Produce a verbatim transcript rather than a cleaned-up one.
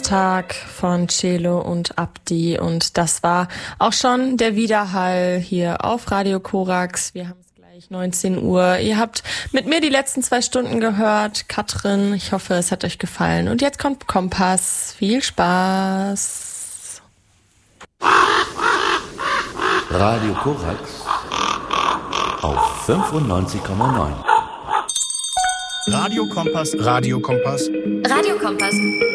Jahrestag von Celo und Abdi. Und das war auch schon der Widerhall hier auf Radio Korax. Wir haben es gleich neunzehn Uhr. Ihr habt mit mir die letzten zwei Stunden gehört. Katrin, ich hoffe, es hat euch gefallen. Und jetzt kommt Kompass. Viel Spaß. Radio Korax auf fünfundneunzig Komma neun. Radio Kompass. Radio Kompass. Radio Kompass.